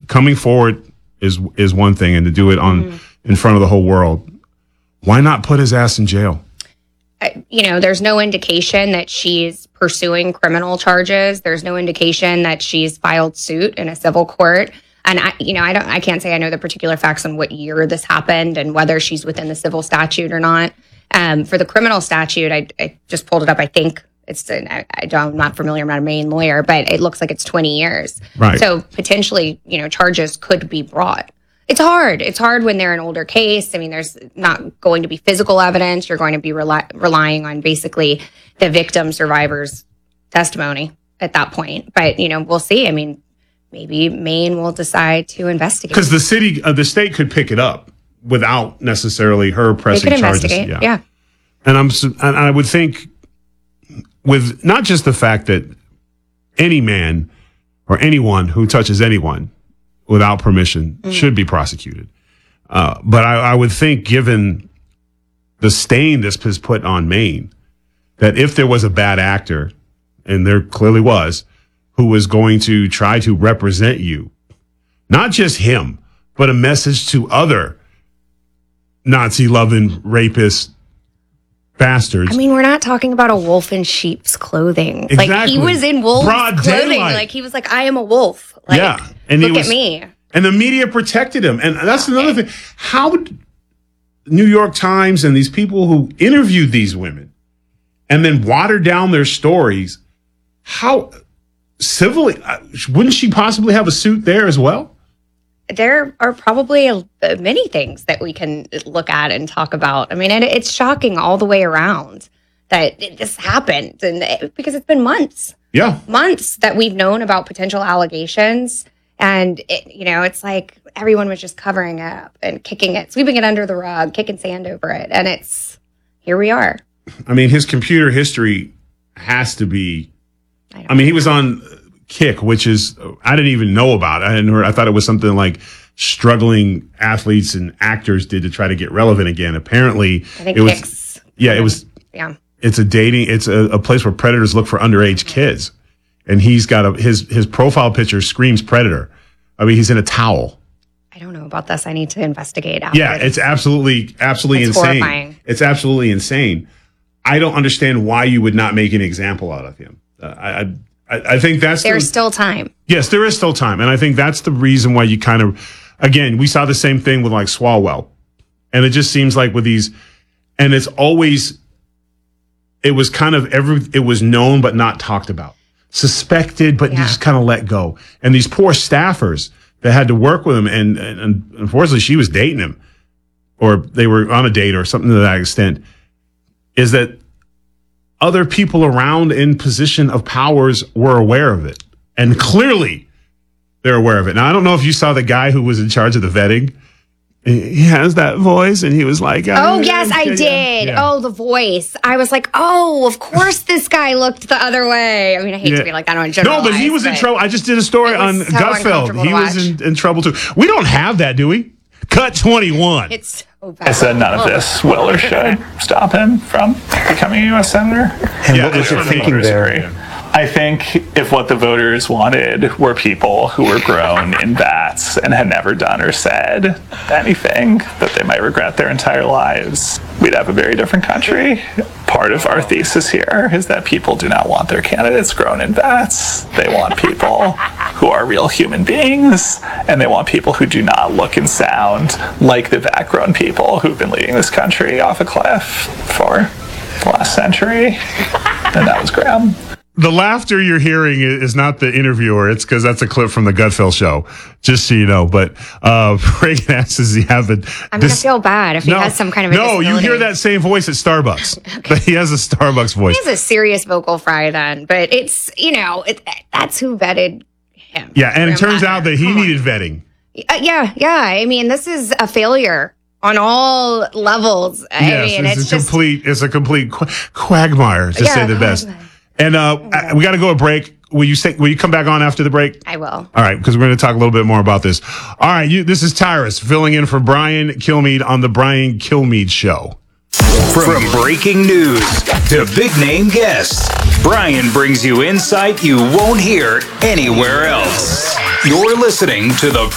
coming forward is one thing, and to do it in front of the whole world, why not put his ass in jail? There's no indication that she's pursuing criminal charges. There's no indication that she's filed suit in a civil court. And I can't say I know the particular facts on what year this happened and whether she's within the civil statute or not. For the criminal statute, I just pulled it up. I think I'm not familiar. I'm not a Maine lawyer, but it looks like it's 20 years. Right. So potentially, charges could be brought. It's hard. It's hard when they're an older case. I mean, there's not going to be physical evidence. You're going to be relying on basically the victim survivor's testimony at that point. But, we'll see. I mean, maybe Maine will decide to investigate. Because the state could pick it up without necessarily her pressing charges. Investigate. Yeah. And I would think with not just the fact that any man or anyone who touches anyone without permission should be prosecuted. But I would think, given the stain this has put on Maine, that if there was a bad actor, and there clearly was, who was going to try to represent you, not just him, but a message to other Nazi-loving rapist bastards. I mean, we're not talking about a wolf in sheep's clothing. Exactly. Like, he was in wolf's Broad clothing. daylight. Like, he was like, I am a wolf. Like, yeah. And look at me. And the media protected him. And that's another thing. How would New York Times and these people who interviewed these women and then watered down their stories, how civilly, wouldn't she possibly have a suit there as well? There are probably many things that we can look at and talk about. I mean, and it's shocking all the way around that this happened, and because it's been months. Yeah. Months that we've known about potential allegations. And, it's like everyone was just covering up and sweeping it under the rug, kicking sand over it. And here we are. I mean, his computer history has to be, he was on Kick, which is, I didn't even know about. I thought it was something like struggling athletes and actors did to try to get relevant again. Apparently, I think Kick's. Yeah, it was. Yeah. It's a place where predators look for underage kids. And he's got his profile picture screams predator. I mean, he's in a towel. I don't know about this. I need to investigate. Yeah, it's absolutely insane. Horrifying. It's absolutely insane. I don't understand why you would not make an example out of him. I think there's still time. Yes, there is still time. And I think that's the reason why you kind of, again, we saw the same thing with like Swalwell. And it just seems like with these, and it's always, it was kind of it was known but not talked about. Suspected, but you just kind of let go. And these poor staffers that had to work with him, and unfortunately she was dating him, or they were on a date or something to that extent, is that other people around in position of powers were aware of it. And clearly they're aware of it. Now, I don't know if you saw the guy who was in charge of the vetting. He has that voice, and he was like, "Oh, yes, I did." Yeah. Oh, the voice. I was like, "Oh, of course, this guy looked the other way." I mean, I hate to be like that on general. No, but he was in trouble. I just did a story on Gutfeld. He was in trouble too. We don't have that, do we? Cut 21. It's so bad. I said none of this will or should stop him from becoming a U.S. senator. And what was your thinking there? I think if what the voters wanted were people who were grown in vats and had never done or said anything that they might regret their entire lives, we'd have a very different country. Part of our thesis here is that people do not want their candidates grown in vats. They want people who are real human beings, and they want people who do not look and sound like the vat-grown people who've been leading this country off a cliff for the last century. And that was Graham. The laughter you're hearing is not the interviewer. It's because that's a clip from the Gutfeld show, just so you know. But Reagan asks, does he have I'm going to feel bad if he has some kind of a disability. You hear that same voice at Starbucks. Okay. He has a Starbucks voice. He has a serious vocal fry then. But it's, that's who vetted him. Yeah, and it turns out that he needed vetting. Yeah. I mean, this is a failure on all levels. It's a complete quagmire, to say the best. And we got to go a break. Will you come back on after the break? I will. All right, because we're going to talk a little bit more about this. All right, this is Tyrus filling in for Brian Kilmeade on the Brian Kilmeade Show. From breaking news to big name guests, Brian brings you insight you won't hear anywhere else. You're listening to the